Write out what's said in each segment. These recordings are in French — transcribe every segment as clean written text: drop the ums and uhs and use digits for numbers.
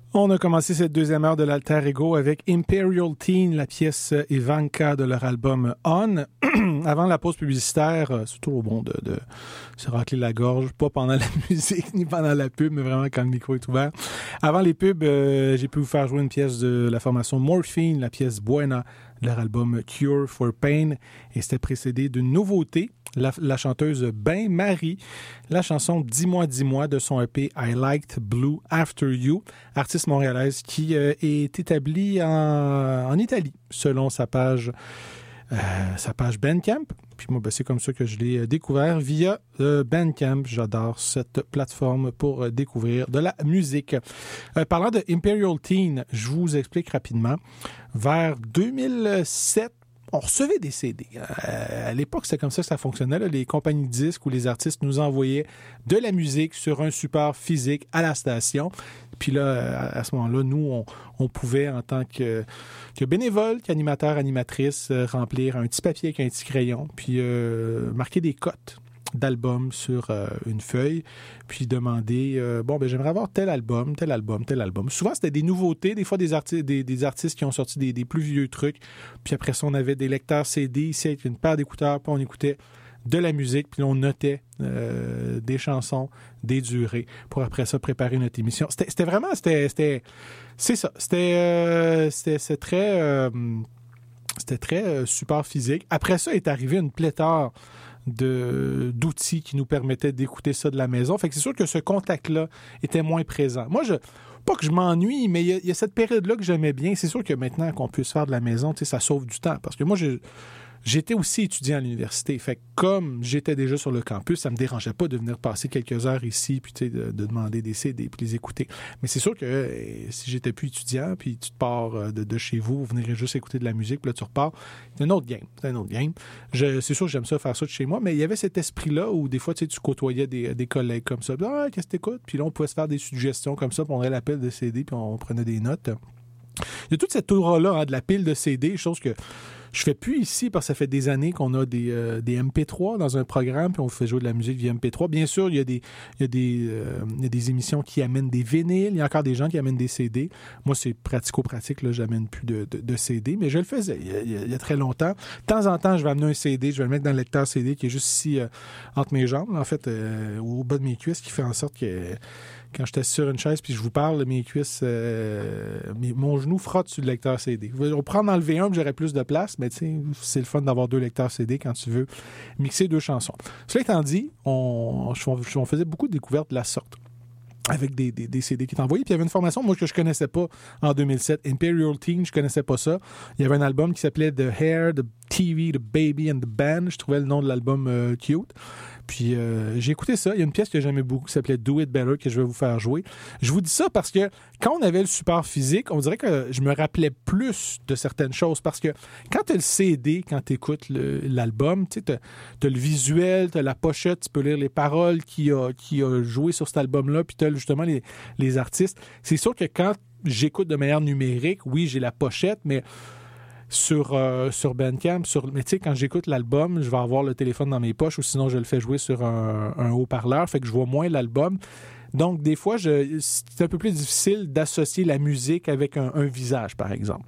On a commencé cette deuxième heure de l'Alter Ego avec Imperial Teen, la pièce Ivanka de leur album On. Avant la pause publicitaire, c'est toujours bon de se racler la gorge, pas pendant la musique ni pendant la pub, mais vraiment quand le micro est ouvert. Avant les pubs, j'ai pu vous faire jouer une pièce de la formation Morphine, la pièce Buena de leur album Cure for Pain, et c'était précédé d'une nouveauté. La chanteuse Ben Marie, la chanson Dis-moi de son EP I Liked Blue After You, artiste montréalaise qui est établie en Italie selon sa page Bandcamp. Puis moi, c'est comme ça que je l'ai découvert via Bandcamp. J'adore cette plateforme pour découvrir de la musique. Parlant de Imperial Teen, je vous explique rapidement. Vers 2007, on recevait des CD. À l'époque, c'était comme ça que ça fonctionnait. Là. Les compagnies de disques ou les artistes nous envoyaient de la musique sur un support physique à la station. Puis là, à ce moment-là, nous, on pouvait, en tant que bénévole, qu'animateur, animatrice, remplir un petit papier avec un petit crayon, puis marquer des cotes d'albums sur une feuille, puis demander j'aimerais avoir tel album. Souvent, c'était des nouveautés, des fois des artistes qui ont sorti des plus vieux trucs, puis après ça, on avait des lecteurs CD ici avec une paire d'écouteurs, puis on écoutait de la musique, puis on notait des chansons, des durées, pour après ça préparer notre émission. C'était vraiment très support physique. Après ça est arrivé une pléthore d'outils qui nous permettaient d'écouter ça de la maison. Fait que c'est sûr que ce contact-là était moins présent. Moi, pas que je m'ennuie, mais il y a cette période-là que j'aimais bien. C'est sûr que maintenant qu'on peut se faire de la maison, ça sauve du temps. Parce que moi, j'étais aussi étudiant à l'université. Fait que comme j'étais déjà sur le campus, ça me dérangeait pas de venir passer quelques heures ici, puis de demander des CD, puis les écouter. Mais c'est sûr que si j'étais plus étudiant, puis tu te pars de chez vous venir juste écouter de la musique, puis là tu repars, c'est un autre game. C'est sûr que j'aime ça faire ça de chez moi, mais il y avait cet esprit-là où des fois tu côtoyais des collègues comme ça. Ah, qu'est-ce que t'écoutes? Puis là on pouvait se faire des suggestions comme ça, puis on avait la pile de CD, puis on prenait des notes. Il y a toute cette aura-là de la pile de CD, chose que je fais plus ici parce que ça fait des années qu'on a des MP3 dans un programme puis on fait jouer de la musique via MP3. Bien sûr, il y a des émissions qui amènent des vinyles. Il y a encore des gens qui amènent des CD. Moi, c'est pratico-pratique. Là, j'amène plus de CD, mais je le faisais il y a très longtemps. De temps en temps, je vais amener un CD. Je vais le mettre dans le lecteur CD qui est juste ici entre mes jambes, en fait, au bas de mes cuisses, qui fait en sorte que quand je suis assis sur une chaise puis je vous parle, mes cuisses, mon genou frotte sur le lecteur CD. On prend d'enlever un, puis j'aurais plus de place, mais tu sais, c'est le fun d'avoir deux lecteurs CD quand tu veux mixer deux chansons. Cela étant dit, on faisait beaucoup de découvertes de la sorte, avec des CD qui étaient envoyés. Puis il y avait une formation, moi, que je connaissais pas en 2007. Imperial Teen, je connaissais pas ça. Il y avait un album qui s'appelait The Hair, The TV, The Baby and The Band. Je trouvais le nom de l'album cute. Puis j'ai écouté ça. Il y a une pièce que j'aimais beaucoup qui s'appelait Do It Better que je vais vous faire jouer. Je vous dis ça parce que quand on avait le support physique, on dirait que je me rappelais plus de certaines choses parce que quand tu as le CD, quand tu écoutes l'album, tu sais, tu as le visuel, tu as la pochette, tu peux lire les paroles qui a joué sur cet album-là, puis tu as justement les artistes. C'est sûr que quand j'écoute de manière numérique, oui, j'ai la pochette, mais sur Bandcamp, mais tu sais, quand j'écoute l'album, je vais avoir le téléphone dans mes poches ou sinon je le fais jouer sur un haut-parleur, fait que je vois moins l'album. Donc, des fois, c'est un peu plus difficile d'associer la musique avec un visage, par exemple.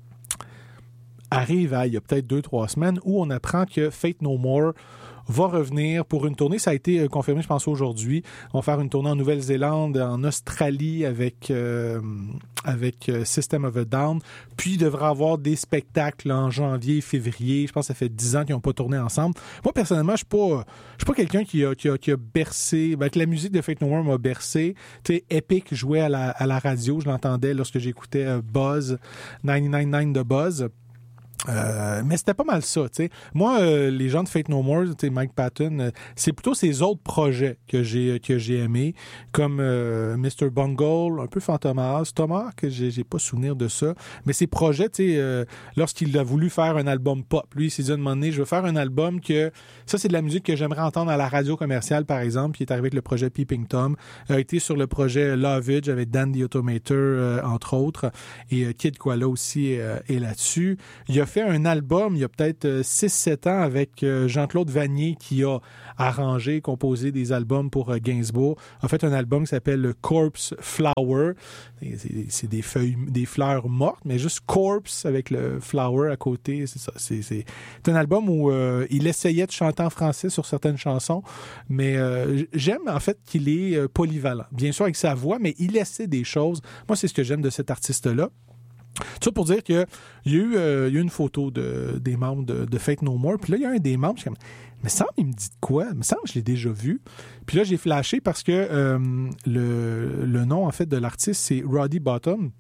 Arrive il y a peut-être 2-3 semaines où on apprend que Faith No More va revenir pour une tournée. Ça a été confirmé, je pense, aujourd'hui. On va faire une tournée en Nouvelle-Zélande, en Australie avec System of a Down. Puis, il devrait avoir des spectacles en janvier, février. Je pense que ça fait 10 ans qu'ils n'ont pas tourné ensemble. Moi, personnellement, je suis pas quelqu'un qui a bercé. Que la musique de Faith No More m'a bercé. Tu sais, Epic jouait à la radio. Je l'entendais lorsque j'écoutais Buzz, 99.9 de Buzz. Mais c'était pas mal ça, tu sais. Moi, les gens de Faith No More, tu sais, Mike Patton, c'est plutôt ces autres projets que j'ai aimés, comme Mr. Bungle, un peu Fantomas, Thomas, que j'ai pas souvenir de ça. Mais ces projets, tu sais, lorsqu'il a voulu faire un album pop, lui, il s'est dit à un moment donné, je veux faire un album que ça, c'est de la musique que j'aimerais entendre à la radio commerciale, par exemple. Puis il est arrivé avec le projet Peeping Tom, a été sur le projet Lovage avec Dan the Automator, entre autres, et Kid Koala aussi est là-dessus. Il a fait un album il y a peut-être 6-7 ans avec Jean-Claude Vanier qui a arrangé, composé des albums pour Gainsbourg. A fait un album qui s'appelle Corpse Flower. C'est des feuilles, des fleurs mortes, mais juste Corpse avec le flower à côté. C'est ça. C'est un album où il essayait de chanter en français sur certaines chansons, mais j'aime en fait qu'il est polyvalent. Bien sûr avec sa voix, mais il essaie des choses. Moi, c'est ce que j'aime de cet artiste-là. Tout ça pour dire qu'il y a eu une photo des membres de Faith No More. Puis là, il y a un des membres, je suis comme, mais ça il me dit de quoi? Il me semble que je l'ai déjà vu. Puis là, j'ai flashé parce que le nom, en fait, de l'artiste, c'est Roddy Bottum.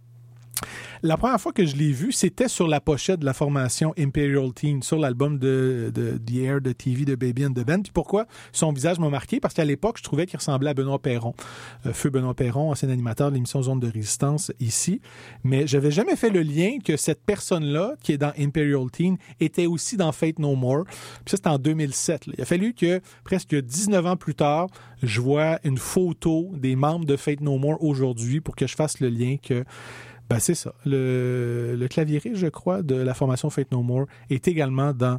La première fois que je l'ai vu, c'était sur la pochette de la formation Imperial Teen, sur l'album de The Air de TV de Baby and the Band. Puis pourquoi son visage m'a marqué? Parce qu'à l'époque, je trouvais qu'il ressemblait à Benoît Perron. Feu Benoît Perron, ancien animateur de l'émission Zone de résistance ici. Mais j'avais jamais fait le lien que cette personne-là, qui est dans Imperial Teen, était aussi dans Faith No More. Puis ça, c'était en 2007. Là. Il a fallu que, presque 19 ans plus tard, je vois une photo des membres de Faith No More aujourd'hui pour que je fasse le lien que ben c'est ça. Le claviériste, je crois, de la formation Faith No More est également dans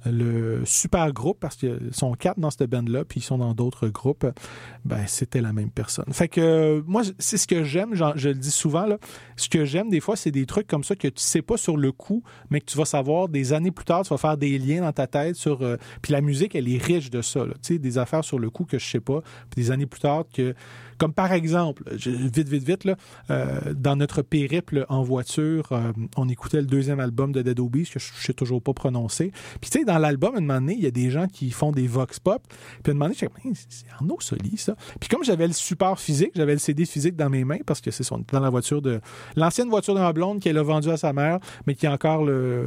le super groupe, parce qu'ils sont 4 dans cette band-là, puis ils sont dans d'autres groupes. Ben, c'était la même personne. Fait que moi, c'est ce que j'aime, je le dis souvent, là, ce que j'aime des fois, c'est des trucs comme ça que tu sais pas sur le coup, mais que tu vas savoir des années plus tard, tu vas faire des liens dans ta tête sur... puis la musique, elle est riche de ça, là, tu sais, des affaires sur le coup que je sais pas, puis des années plus tard que... Comme par exemple, vite, là, dans notre périple en voiture, on écoutait le 2e album de Dead Obies, que je sais toujours pas prononcer. Puis tu sais, dans l'album, à un moment donné, il y a des gens qui font des vox pop. Puis à un moment donné, je suis comme, c'est Arnaud Soli, ça. Puis comme j'avais le support physique, j'avais le CD physique dans mes mains, parce que c'est son dans la voiture de... L'ancienne voiture de ma blonde qu'elle a vendue à sa mère, mais qui a encore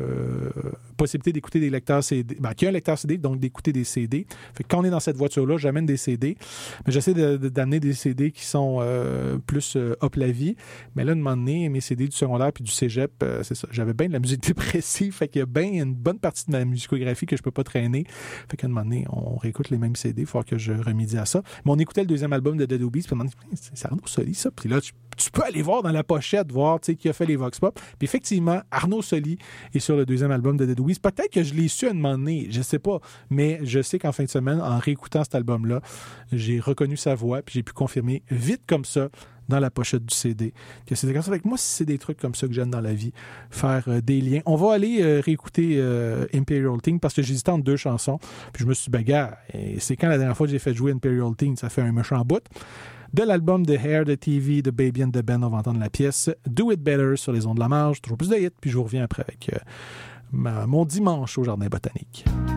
le possibilité d'écouter des lecteurs CD. Ben, qui a un lecteur CD, donc d'écouter des CD. Fait que quand on est dans cette voiture-là, j'amène des CD. Mais j'essaie d'amener des CD qui sont plus up la vie. Mais là, un moment donné, mes CD du secondaire puis du cégep, c'est ça. J'avais bien de la musique dépressive. Fait qu'il y a bien une bonne partie de ma musicographie que je peux pas traîner. Fait qu'à un moment donné, on réécoute les mêmes CD. Il faut que je remédie à ça. Mais on écoutait le 2e album de Dead Obies. Puis à un moment donné, c'est Arnaud Soli, ça. Puis là, tu peux aller voir dans la pochette, voir qui a fait les Vox Pop. Puis effectivement, Arnaud Soli est sur le 2e album de Dead Obies. Peut-être que je l'ai su à un moment donné, je sais pas. Mais je sais qu'en fin de semaine, en réécoutant cet album-là, j'ai reconnu sa voix, puis j'ai pu confirmer vite comme ça, dans la pochette du CD, que c'était comme ça. Avec moi, c'est des trucs comme ça que j'aime dans la vie, faire des liens. On va aller réécouter Imperial Teen, parce que j'hésitais entre 2 chansons, puis je me suis dit, bagarre, c'est quand la dernière fois que j'ai fait jouer Imperial Teen? Ça fait un méchant bout. De l'album The Hair de TV de Baby and the Band, on va entendre la pièce Do It Better sur les ondes de la marge, toujours plus de hits, puis je vous reviens après avec mon dimanche au Jardin botanique.